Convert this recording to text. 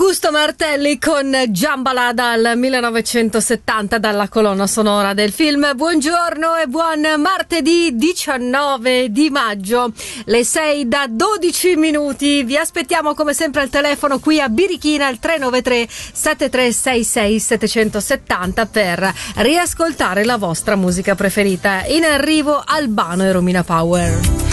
Augusto Martelli con Giambalà dal 1970, dalla colonna sonora del film. Buongiorno e buon martedì 19 di maggio, le 6 da 12 minuti. Vi aspettiamo come sempre al telefono qui a Birichina, al 393 7366 770 per riascoltare la vostra musica preferita. In arrivo Albano e Romina Power.